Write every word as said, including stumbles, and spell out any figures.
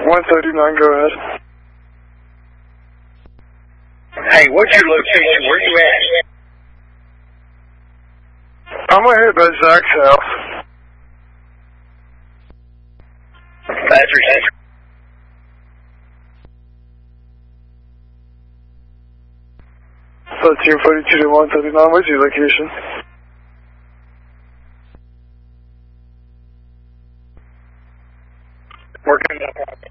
one thirty-nine, go ahead. Hey, what's your location? Where you at? I'm right here by Zach's house. Patrick. thirteen forty-two to one thirty-nine, where's your location? Working.